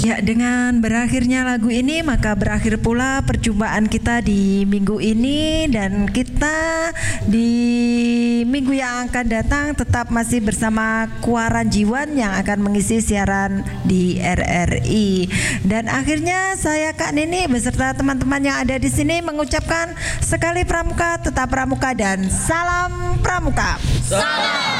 Ya, dengan berakhirnya lagu ini maka berakhir pula perjumpaan kita di minggu ini, dan kita di minggu yang akan datang tetap masih bersama Kuaran Jiwan yang akan mengisi siaran di RRI. Dan akhirnya saya Kak Nini beserta teman-teman yang ada di sini mengucapkan sekali pramuka tetap pramuka dan salam pramuka. Salam